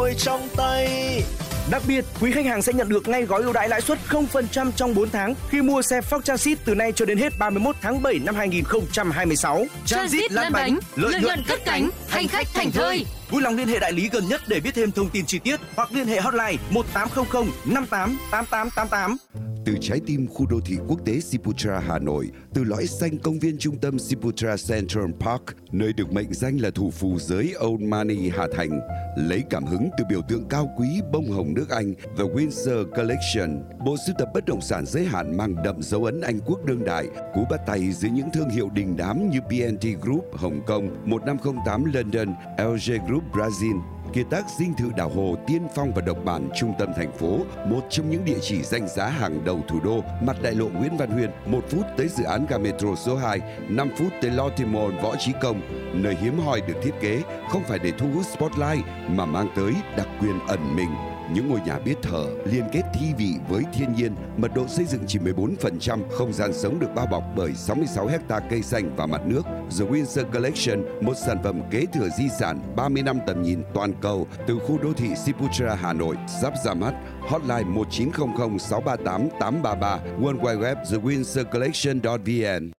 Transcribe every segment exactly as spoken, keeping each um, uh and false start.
tôi trong tay. Đặc biệt, quý khách hàng sẽ nhận được ngay gói ưu đãi lãi suất không phần trăm trong bốn tháng khi mua xe Ford Transit từ nay cho đến hết ba mươi mốt tháng bảy năm hai nghìn không trăm hai mươi sáu. Transit lăn bánh, lợi nhuận cất cánh, hành khách thảnh thơi. Vui lòng liên hệ đại lý gần nhất để biết thêm thông tin chi tiết hoặc liên hệ hotline một tám không không năm tám tám tám tám tám. Từ trái tim khu đô thị quốc tế Siputra Hà Nội, từ lõi xanh công viên trung tâm Siputra Central Park, nơi được mệnh danh là thủ phủ giới Old Money Hà Thành, lấy cảm hứng từ biểu tượng cao quý bông hồng nước Anh The Windsor Collection, bộ sưu tập bất động sản giới hạn mang đậm dấu ấn Anh quốc đương đại, cú bắt tay dưới những thương hiệu đình đám như pê en tê Group Hồng Kông, một năm không tám London, lờ giê Group Brazil. Kiệt tác dinh thự đảo hồ tiên phong và độc bản trung tâm thành phố, một trong những địa chỉ danh giá hàng đầu thủ đô, mặt đại lộ Nguyễn Văn Huyên, một phút tới dự án ga metro số hai, năm phút tới Lotte Mall Võ Chí Công, nơi hiếm hoi được thiết kế không phải để thu hút spotlight mà mang tới đặc quyền ẩn mình. Những ngôi nhà biết thở, liên kết thi vị với thiên nhiên, mật độ xây dựng chỉ mười bốn phần trăm, không gian sống được bao bọc bởi sáu mươi sáu héc-ta cây xanh và mặt nước. The Windsor Collection, một sản phẩm kế thừa di sản ba mươi năm tầm nhìn toàn cầu từ khu đô thị Siputra Hà Nội, sắp ra mắt. Hotline một chín không không sáu ba tám tám ba ba, World Wide Web the windsor collection chấm vn.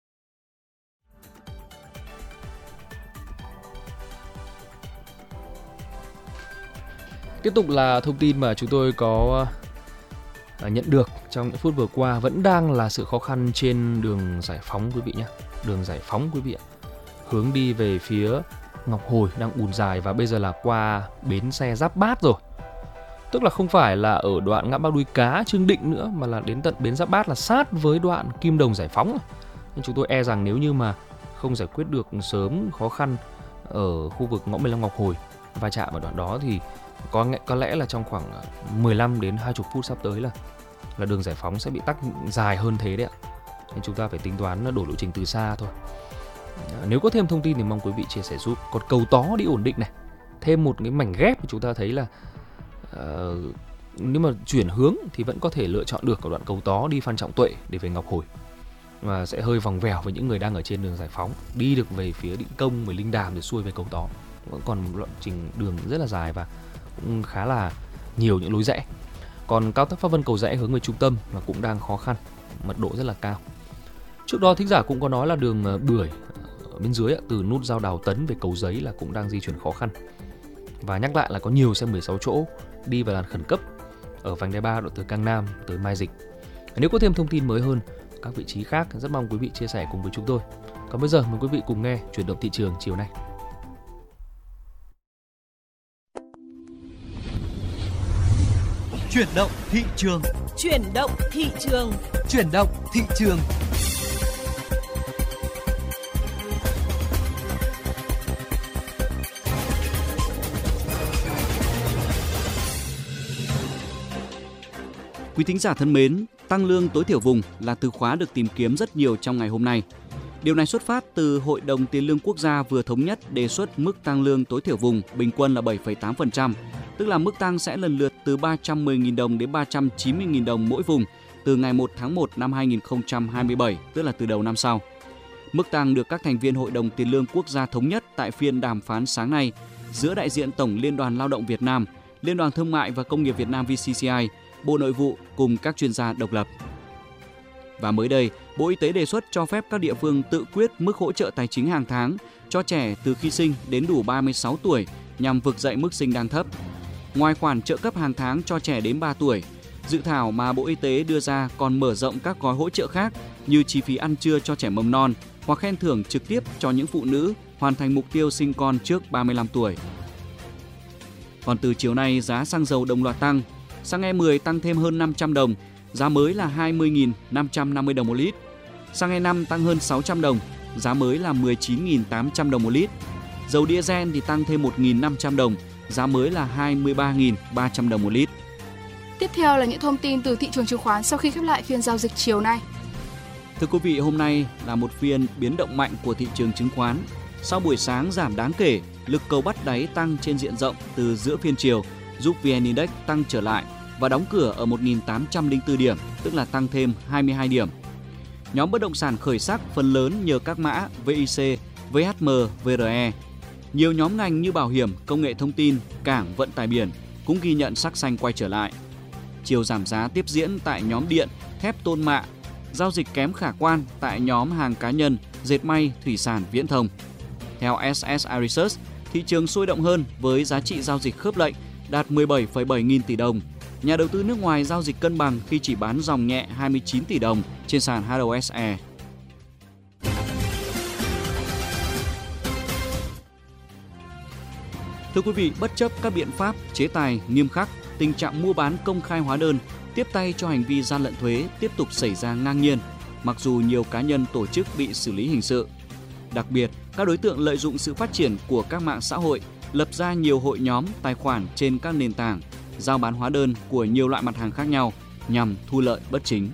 Tiếp tục là thông tin mà chúng tôi có nhận được trong những phút vừa qua, vẫn đang là sự khó khăn trên đường Giải Phóng quý vị nhé. Đường Giải Phóng quý vị ạ. Hướng đi về phía Ngọc Hồi đang ùn dài và bây giờ là qua bến xe Giáp Bát rồi. Tức là không phải là ở đoạn ngã ba Đuôi Cá Trương Định nữa mà là đến tận bến Giáp Bát, là sát với đoạn Kim Đồng Giải Phóng. Nên chúng tôi e rằng nếu như mà không giải quyết được sớm khó khăn ở khu vực ngõ mười lăm Ngọc Hồi va chạm ở đoạn đó thì Có, có lẽ là trong khoảng mười lăm đến hai mươi phút sắp tới là là đường Giải Phóng sẽ bị tắc dài hơn thế đấy ạ. Nên chúng ta phải tính toán đổi lộ trình từ xa thôi. Nếu có thêm thông tin thì mong quý vị chia sẻ giúp. Còn cầu Tó đi ổn định này, thêm một cái mảnh ghép chúng ta thấy là uh, nếu mà chuyển hướng thì vẫn có thể lựa chọn được ở đoạn cầu Tó đi Phan Trọng Tuệ để về Ngọc Hồi, và sẽ hơi vòng vèo với những người đang ở trên đường Giải Phóng, đi được về phía Định Công với Linh Đàm rồi xuôi về cầu Tó. Vẫn còn một lộ trình đường rất là dài và cũng khá là nhiều những lối rẽ. Còn cao tốc Pháp Vân Cầu Giẽ hướng về trung tâm mà cũng đang khó khăn, mật độ rất là cao. Trước đó thính giả cũng có nói là đường Bưởi ở bên dưới từ nút giao Đào Tấn về Cầu Giấy là cũng đang di chuyển khó khăn. Và nhắc lại là có nhiều xe mười sáu chỗ đi vào làn khẩn cấp ở vành đai ba đoạn từ Cang Nam tới Mai Dịch. Nếu có thêm thông tin mới hơn các vị trí khác, rất mong quý vị chia sẻ cùng với chúng tôi. Còn bây giờ mời quý vị cùng nghe Chuyển động thị trường chiều nay. Chuyển động thị trường. Chuyển động thị trường. Chuyển động thị trường. Quý thính giả thân mến, tăng lương tối thiểu vùng là từ khóa được tìm kiếm rất nhiều trong ngày hôm nay. Điều này xuất phát từ Hội đồng Tiền lương Quốc gia vừa thống nhất đề xuất mức tăng lương tối thiểu vùng bình quân là bảy phẩy tám phần trăm, tức là mức tăng sẽ lần lượt từ ba trăm mười nghìn đồng đến ba trăm chín mươi nghìn đồng mỗi vùng từ ngày một tháng một năm hai nghìn không trăm hai mươi bảy, tức là từ đầu năm sau. Mức tăng được các thành viên Hội đồng Tiền lương Quốc gia thống nhất tại phiên đàm phán sáng nay giữa đại diện Tổng Liên đoàn Lao động Việt Nam, Liên đoàn Thương mại và Công nghiệp Việt Nam vê xê xê i, Bộ Nội vụ cùng các chuyên gia độc lập. Và mới đây, Bộ Y tế đề xuất cho phép các địa phương tự quyết mức hỗ trợ tài chính hàng tháng cho trẻ từ khi sinh đến đủ ba mươi sáu tuổi nhằm vực dậy mức sinh đang thấp. Ngoài khoản trợ cấp hàng tháng cho trẻ đến ba tuổi, dự thảo mà Bộ Y tế đưa ra còn mở rộng các gói hỗ trợ khác như chi phí ăn trưa cho trẻ mầm non hoặc khen thưởng trực tiếp cho những phụ nữ hoàn thành mục tiêu sinh con trước ba mươi lăm tuổi. Còn từ chiều nay, giá xăng dầu đồng loạt tăng. Xăng E mười tăng thêm hơn năm trăm đồng, giá mới là hai mươi nghìn năm trăm năm mươi đồng một lít. Xăng E năm tăng hơn sáu trăm đồng, giá mới là mười chín nghìn tám trăm đồng một lít. Dầu diesel thì tăng thêm một nghìn năm trăm đồng, giá mới là hai mươi ba nghìn ba trăm đồng một lít. Tiếp theo là những thông tin từ thị trường chứng khoán sau khi khép lại phiên giao dịch chiều nay. Thưa quý vị, hôm nay là một phiên biến động mạnh của thị trường chứng khoán. Sau buổi sáng giảm đáng kể, lực cầu bắt đáy tăng trên diện rộng từ giữa phiên chiều, giúp vê en Index tăng trở lại và đóng cửa ở một nghìn tám trăm lẻ bốn điểm, tức là tăng thêm hai mươi hai điểm. Nhóm bất động sản khởi sắc phần lớn nhờ các mã vê i xê, vê hát em, vê rờ e. Nhiều nhóm ngành như bảo hiểm, công nghệ thông tin, cảng, vận tải biển cũng ghi nhận sắc xanh quay trở lại. Chiều giảm giá tiếp diễn tại nhóm điện, thép tôn mạ, giao dịch kém khả quan tại nhóm hàng cá nhân, dệt may, thủy sản, viễn thông. Theo ét ét i Research, thị trường sôi động hơn với giá trị giao dịch khớp lệnh đạt mười bảy phẩy bảy nghìn tỷ đồng. Nhà đầu tư nước ngoài giao dịch cân bằng khi chỉ bán dòng nhẹ hai mươi chín tỷ đồng trên sàn hát o ét e. Thưa quý vị, bất chấp các biện pháp chế tài nghiêm khắc, tình trạng mua bán công khai hóa đơn, tiếp tay cho hành vi gian lận thuế tiếp tục xảy ra ngang nhiên, mặc dù nhiều cá nhân tổ chức bị xử lý hình sự. Đặc biệt, các đối tượng lợi dụng sự phát triển của các mạng xã hội, lập ra nhiều hội nhóm, tài khoản trên các nền tảng, giao bán hóa đơn của nhiều loại mặt hàng khác nhau nhằm thu lợi bất chính.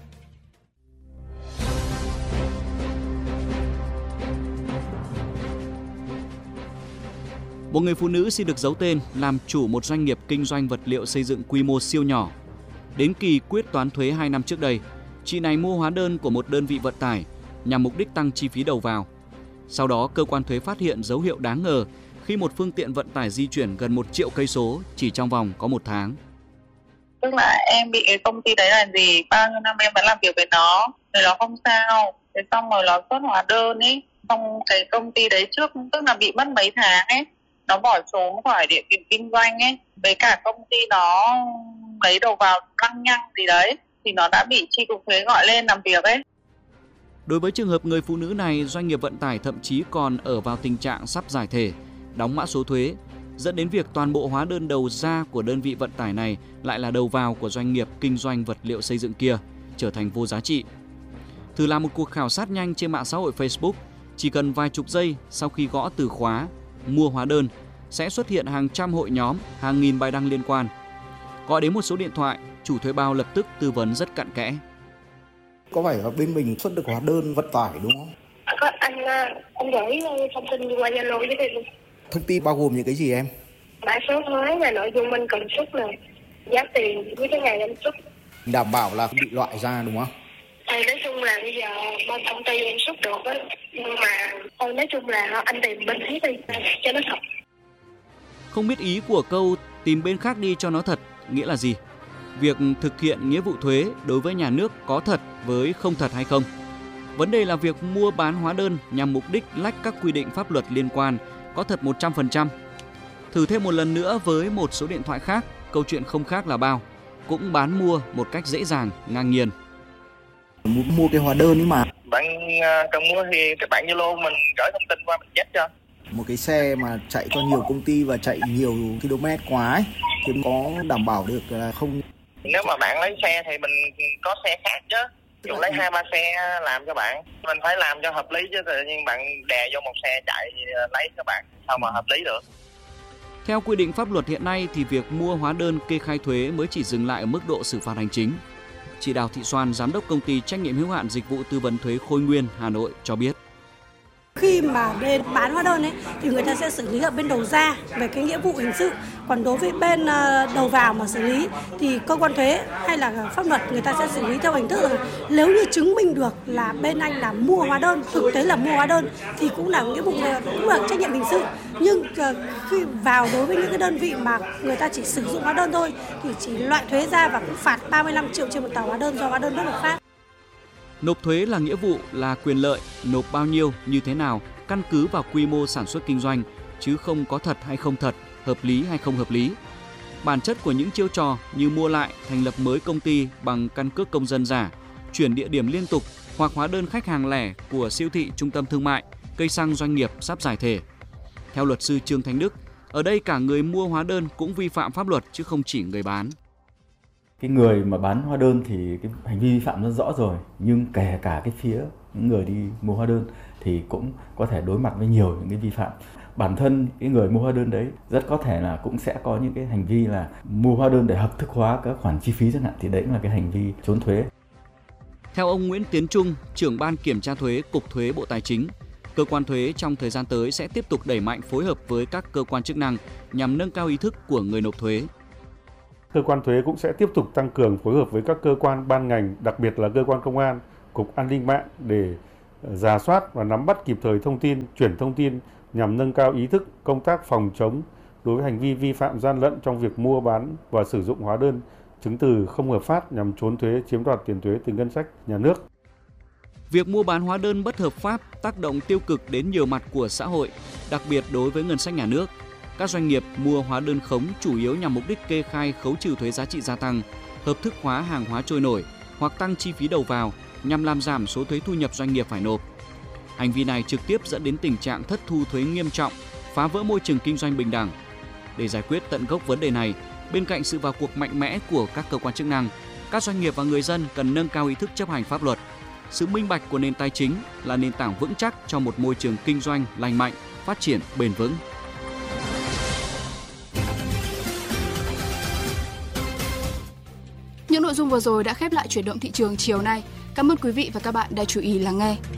Một người phụ nữ xin được giấu tên làm chủ một doanh nghiệp kinh doanh vật liệu xây dựng quy mô siêu nhỏ. Đến kỳ quyết toán thuế hai năm trước đây, chị này mua hóa đơn của một đơn vị vận tải nhằm mục đích tăng chi phí đầu vào. Sau đó, cơ quan thuế phát hiện dấu hiệu đáng ngờ khi một phương tiện vận tải di chuyển gần một triệu cây số chỉ trong vòng có một tháng. Tức là em bị cái công ty đấy là gì? Bao nhiêu năm em vẫn làm việc với nó, rồi nó không sao. Thế xong rồi nó xuất hóa đơn ấy, xong cái công ty đấy trước tức là bị mất mấy tháng ấy, nó bỏ trốn khỏi địa điểm kinh doanh ấy, với cả công ty nó lấy đầu vào lăng nhăng gì đấy, thì nó đã bị chi cục thuế gọi lên làm việc ấy. Đối với trường hợp người phụ nữ này, doanh nghiệp vận tải thậm chí còn ở vào tình trạng sắp giải thể, đóng mã số thuế, dẫn đến việc toàn bộ hóa đơn đầu ra của đơn vị vận tải này lại là đầu vào của doanh nghiệp kinh doanh vật liệu xây dựng kia, trở thành vô giá trị. Thử làm một cuộc khảo sát nhanh trên mạng xã hội Facebook, chỉ cần vài chục giây sau khi gõ từ khóa mua hóa đơn, sẽ xuất hiện hàng trăm hội nhóm, hàng nghìn bài đăng liên quan. Gọi đến một số điện thoại, chủ thuế bao lập tức tư vấn rất cặn kẽ. Có phải ở bên mình xuất được hóa đơn vận tải đúng không? Có, anh anh gửi thông tin qua Zalo với em. Thông tin bao gồm những cái gì em? Mã số thuế là nội dung mình cần xuất là giá tiền với cái ngày em xuất. Đảm bảo là không bị loại ra đúng không? Thì nói chung là bây giờ bên công ty em xuất được á, nhưng mà thôi nói chung là anh tìm bên khác đi cho nó thật. Không biết ý của câu tìm bên khác đi cho nó thật nghĩa là gì? Việc thực hiện nghĩa vụ thuế đối với nhà nước có thật với không thật hay không? Vấn đề là việc mua bán hóa đơn nhằm mục đích lách các quy định pháp luật liên quan có thật một trăm phần trăm. Thử thêm một lần nữa với một số điện thoại khác, câu chuyện không khác là bao, cũng bán mua một cách dễ dàng, ngang nhiên. Muốn mua cái hóa đơn ấy mà. Bạn cần mua thì các bạn Zalo mình gửi thông tin qua mình check cho. Một cái xe mà chạy cho nhiều công ty và chạy nhiều km quá ấy, thì có đảm bảo được là không? Nếu mà bạn lấy xe thì mình có xe khác chứ. Ví dụ lấy hai ba xe làm cho bạn, mình phải làm cho hợp lý chứ tự nhiên bạn đè vô một xe chạy lấy cho bạn, sao mà hợp lý được? Theo quy định pháp luật hiện nay thì việc mua hóa đơn kê khai thuế mới chỉ dừng lại ở mức độ xử phạt hành chính. Chị Đào Thị Soan, giám đốc công ty trách nhiệm hữu hạn dịch vụ tư vấn thuế Khôi Nguyên, Hà Nội cho biết. Khi mà bên bán hóa đơn ấy thì người ta sẽ xử lý ở bên đầu ra về cái nghĩa vụ hình sự. Còn đối với bên đầu vào mà xử lý thì cơ quan thuế hay là pháp luật người ta sẽ xử lý theo hình thức là nếu như chứng minh được là bên anh là mua hóa đơn, thực tế là mua hóa đơn thì cũng là nghĩa vụ, cũng là trách nhiệm hình sự. Nhưng khi vào đối với những cái đơn vị mà người ta chỉ sử dụng hóa đơn thôi thì chỉ loại thuế ra và cũng phạt ba mươi lăm triệu trên một tờ hóa đơn do hóa đơn bất hợp pháp. Nộp thuế là nghĩa vụ, là quyền lợi, nộp bao nhiêu, như thế nào, căn cứ vào quy mô sản xuất kinh doanh, chứ không có thật hay không thật, hợp lý hay không hợp lý. Bản chất của những chiêu trò như mua lại, thành lập mới công ty bằng căn cước công dân giả, chuyển địa điểm liên tục hoặc hóa đơn khách hàng lẻ của siêu thị, trung tâm thương mại, cây xăng doanh nghiệp sắp giải thể. Theo luật sư Trương Thanh Đức, ở đây cả người mua hóa đơn cũng vi phạm pháp luật chứ không chỉ người bán. Cái người mà bán hóa đơn thì cái hành vi vi phạm rất rõ rồi, nhưng kể cả cái phía những người đi mua hóa đơn thì cũng có thể đối mặt với nhiều những cái vi phạm. Bản thân cái người mua hóa đơn đấy rất có thể là cũng sẽ có những cái hành vi là mua hóa đơn để hợp thức hóa các khoản chi phí chẳng hạn, thì đấy cũng là cái hành vi trốn thuế. Theo ông Nguyễn Tiến Trung, trưởng ban kiểm tra thuế Cục Thuế Bộ Tài chính, cơ quan thuế trong thời gian tới sẽ tiếp tục đẩy mạnh phối hợp với các cơ quan chức năng nhằm nâng cao ý thức của người nộp thuế. Cơ quan thuế cũng sẽ tiếp tục tăng cường phối hợp với các cơ quan ban ngành, đặc biệt là cơ quan công an, Cục An ninh mạng để rà soát và nắm bắt kịp thời thông tin, chuyển thông tin nhằm nâng cao ý thức công tác phòng chống đối với hành vi vi phạm gian lận trong việc mua bán và sử dụng hóa đơn chứng từ không hợp pháp nhằm trốn thuế, chiếm đoạt tiền thuế từ ngân sách nhà nước. Việc mua bán hóa đơn bất hợp pháp tác động tiêu cực đến nhiều mặt của xã hội, đặc biệt đối với ngân sách nhà nước. Các doanh nghiệp mua hóa đơn khống chủ yếu nhằm mục đích kê khai khấu trừ thuế giá trị gia tăng, hợp thức hóa hàng hóa trôi nổi hoặc tăng chi phí đầu vào nhằm làm giảm số thuế thu nhập doanh nghiệp phải nộp. Hành vi này trực tiếp dẫn đến tình trạng thất thu thuế nghiêm trọng, phá vỡ môi trường kinh doanh bình đẳng. Để giải quyết tận gốc vấn đề này, bên cạnh sự vào cuộc mạnh mẽ của các cơ quan chức năng, các doanh nghiệp và người dân cần nâng cao ý thức chấp hành pháp luật. Sự minh bạch của nền tài chính là nền tảng vững chắc cho một môi trường kinh doanh lành mạnh, phát triển bền vững. Những nội dung vừa rồi đã khép lại chuyển động thị trường chiều nay. Cảm ơn quý vị và các bạn đã chú ý lắng nghe.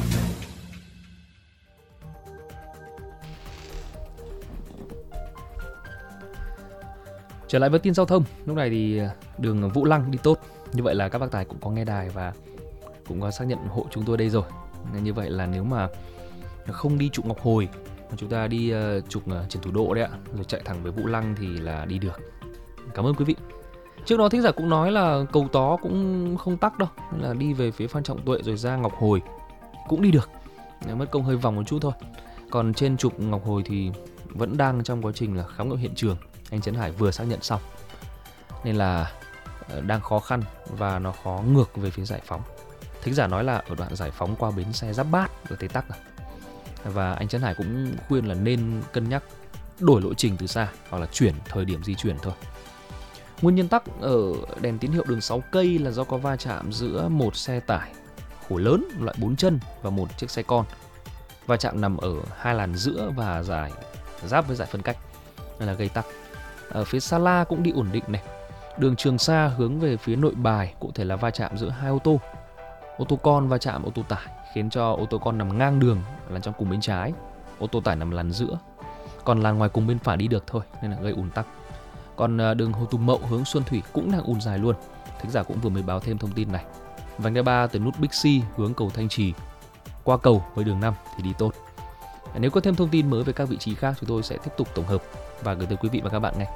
Trở lại với tin giao thông, lúc này thì đường Vũ Lăng đi tốt. Như vậy là các bác tài cũng có nghe đài và cũng có xác nhận hộ chúng tôi đây rồi. Nên như vậy là nếu mà không đi trục Ngọc Hồi mà chúng ta đi uh, trục uh, Trần Thủ Độ đấy ạ, rồi chạy thẳng với Vũ Lăng thì là đi được. Cảm ơn quý vị. Trước đó thính giả cũng nói là cầu Tó cũng không tắc đâu, nên là đi về phía Phan Trọng Tuệ rồi ra Ngọc Hồi cũng đi được. Mất công hơi vòng một chút thôi. Còn trên trục Ngọc Hồi thì vẫn đang trong quá trình là khám nghiệm hiện trường. Anh Trấn Hải vừa xác nhận xong, nên là đang khó khăn và nó khó ngược về phía Giải Phóng. Thính giả nói là ở đoạn Giải Phóng qua bến xe Giáp Bát ở thấy tắc rồi. Và anh Trấn Hải cũng khuyên là nên cân nhắc đổi lộ trình từ xa hoặc là chuyển thời điểm di chuyển thôi. Nguyên nhân tắc ở đèn tín hiệu đường sáu cây là do có va chạm giữa một xe tải khổ lớn loại bốn chân và một chiếc xe con. Va chạm nằm ở hai làn giữa và giải giáp với giải phân cách, nên là gây tắc. Ở phía Sa La cũng đi ổn định này. Đường Trường Sa hướng về phía Nội Bài cụ thể là va chạm giữa hai ô tô. Ô tô con va chạm ô tô tải khiến cho ô tô con nằm ngang đường làn trong cùng bên trái, ô tô tải nằm làn giữa. Còn làn ngoài cùng bên phải đi được thôi nên là gây ùn tắc. Còn đường Hồ Tùng Mậu hướng Xuân Thủy cũng đang ùn dài luôn. Thính giả cũng vừa mới báo thêm thông tin này. Vành đai ba từ nút Bixi hướng cầu Thanh Trì qua cầu với đường năm thì đi tốt. Nếu có thêm thông tin mới về các vị trí khác, chúng tôi sẽ tiếp tục tổng hợp và gửi tới quý vị và các bạn ngay.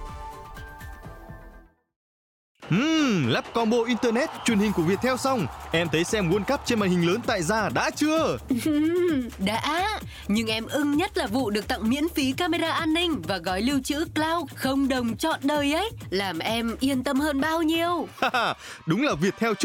Ừm, lắp combo internet truyền hình của Viettel xong, em thấy xem World Cup trên màn hình lớn tại gia đã chưa? Đã, nhưng em ưng nhất là vụ được tặng miễn phí camera an ninh và gói lưu trữ cloud không đồng trọn đời ấy, làm em yên tâm hơn bao nhiêu. Đúng là Viettel chốt